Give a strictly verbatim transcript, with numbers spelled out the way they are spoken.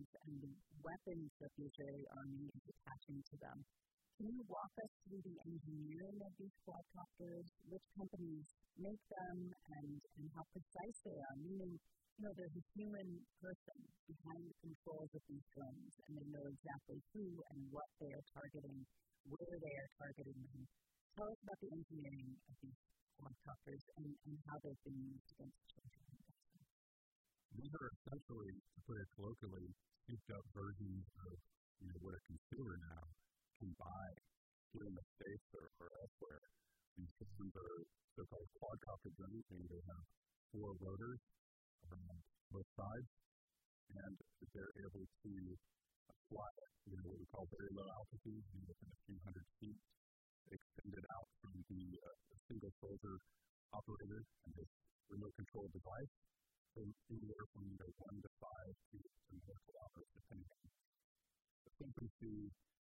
drones and the weapons that the Israeli army is attaching to them. Can you walk us through the engineering of these quadcopters, which companies make them, and, and how precise they are? Meaning, you know, there's a human person behind the controls of these drones, and they know exactly who and what they are targeting, where they are targeting them. Tell us about the engineering of these quadcopters and, and how they've been used against children. These are essentially, to put it colloquially, souped-up versions of you know, what a consumer now can buy here in the States or, or elsewhere. These systems are so-called quadcopter drones, meaning they have four rotors on both sides, and they're able to fly at you know, what we call very low altitude, you know, within a few hundred feet, extended out from the uh, single soldier operator and this remote control device, from anywhere from you know, one to five to, to more kilometers, depending on the frequency